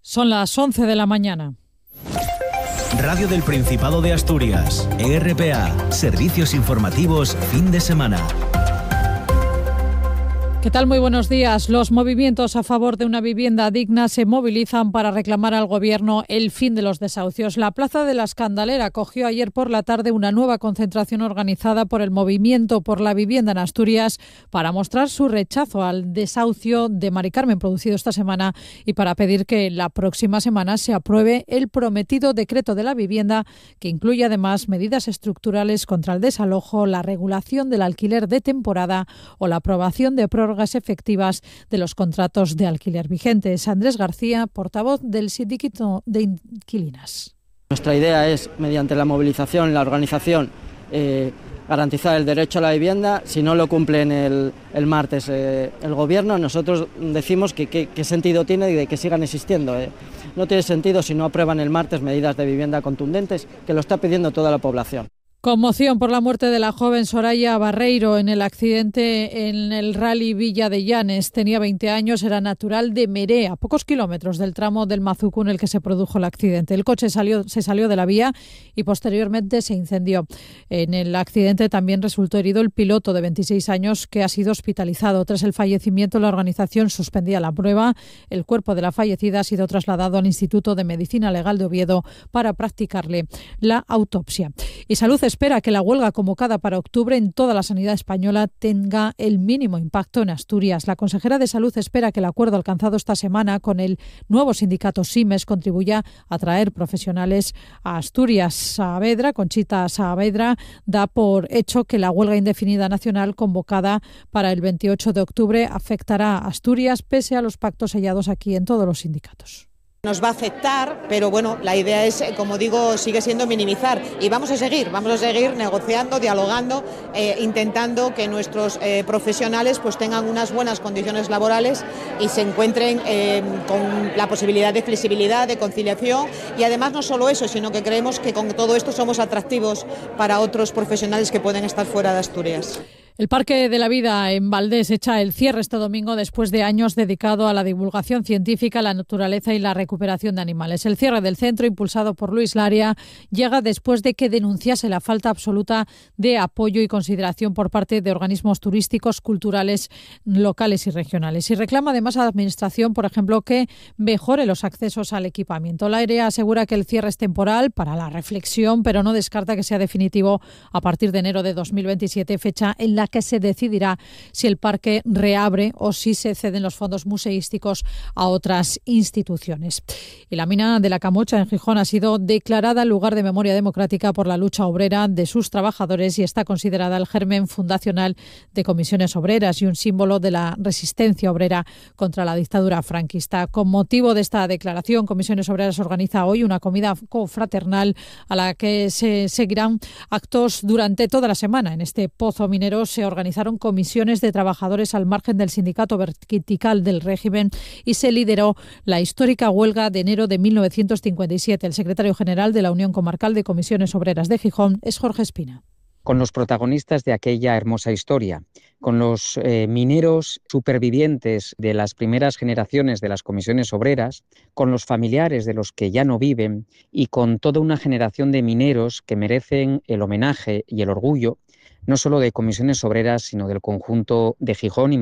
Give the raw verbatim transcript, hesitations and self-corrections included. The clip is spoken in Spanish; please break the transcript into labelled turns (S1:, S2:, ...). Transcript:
S1: Son las once de la mañana.
S2: Radio del Principado de Asturias, E R P A, Servicios Informativos, fin de semana.
S1: ¿Qué tal? Muy buenos días. Los movimientos a favor de una vivienda digna se movilizan para reclamar al Gobierno el fin de los desahucios. La Plaza de la Escandalera acogió ayer por la tarde una nueva concentración organizada por el Movimiento por la Vivienda en Asturias para mostrar su rechazo al desahucio de Mari Carmen producido esta semana y para pedir que la próxima semana se apruebe el prometido decreto de la vivienda, que incluye además medidas estructurales contra el desalojo, la regulación del alquiler de temporada o la aprobación de prórrogas efectivas de los contratos de alquiler vigentes. Andrés García, portavoz del Sindicato de Inquilinas.
S3: Nuestra idea es, mediante la movilización, la organización, eh, garantizar el derecho a la vivienda. Si no lo cumplen el, el martes eh, el Gobierno, nosotros decimos que qué sentido tiene de que sigan existiendo. Eh. No tiene sentido si no aprueban el martes medidas de vivienda contundentes, que lo está pidiendo toda la población.
S1: Conmoción por la muerte de la joven Soraya Barreiro en el accidente en el Rally Villa de Llanes. Tenía veinte años, era natural de Meré, a pocos kilómetros del tramo del Mazucu en el que se produjo el accidente. El coche salió, se salió de la vía y posteriormente se incendió. En el accidente también resultó herido el piloto de veintiséis años, que ha sido hospitalizado. Tras el fallecimiento, la organización suspendía la prueba. El cuerpo de la fallecida ha sido trasladado al Instituto de Medicina Legal de Oviedo para practicarle la autopsia. Y Salud espera que la huelga convocada para octubre en toda la sanidad española tenga el mínimo impacto en Asturias. La consejera de Salud espera que el acuerdo alcanzado esta semana con el nuevo sindicato SIMES contribuya a atraer profesionales a Asturias. Saavedra, Conchita Saavedra, da por hecho que la huelga indefinida nacional convocada para el veintiocho de octubre afectará a Asturias pese a los pactos sellados aquí en todos los sindicatos.
S4: Nos va a afectar, pero bueno, la idea es, como digo, sigue siendo minimizar y vamos a seguir, vamos a seguir negociando, dialogando, eh, intentando que nuestros eh, profesionales pues tengan unas buenas condiciones laborales y se encuentren eh, con la posibilidad de flexibilidad, de conciliación y además no solo eso, sino que creemos que con todo esto somos atractivos para otros profesionales que pueden estar fuera de Asturias.
S1: El Parque de la Vida en Valdés echa el cierre este domingo después de años dedicado a la divulgación científica, la naturaleza y la recuperación de animales. El cierre del centro, impulsado por Luis Laria, llega después de que denunciase la falta absoluta de apoyo y consideración por parte de organismos turísticos, culturales, locales y regionales. Y reclama además a la Administración, por ejemplo, que mejore los accesos al equipamiento. Laria asegura que el cierre es temporal para la reflexión, pero no descarta que sea definitivo a partir de enero de dos mil veintisiete, fecha en la que se decidirá si el parque reabre o si se ceden los fondos museísticos a otras instituciones. Y la mina de la Camocha en Gijón ha sido declarada lugar de memoria democrática por la lucha obrera de sus trabajadores y está considerada el germen fundacional de Comisiones Obreras y un símbolo de la resistencia obrera contra la dictadura franquista. Con motivo de esta declaración, Comisiones Obreras organiza hoy una comida confraternal a la que se seguirán actos durante toda la semana. En este pozo minero se organizaron comisiones de trabajadores al margen del sindicato vertical del régimen y se lideró la histórica huelga de enero de mil novecientos cincuenta y siete. El secretario general de la Unión Comarcal de Comisiones Obreras de Gijón es Jorge Espina.
S5: Con los protagonistas de aquella hermosa historia, con los eh, mineros supervivientes de las primeras generaciones de las comisiones obreras, con los familiares de los que ya no viven y con toda una generación de mineros que merecen el homenaje y el orgullo no solo de Comisiones Obreras, sino del conjunto de Gijón y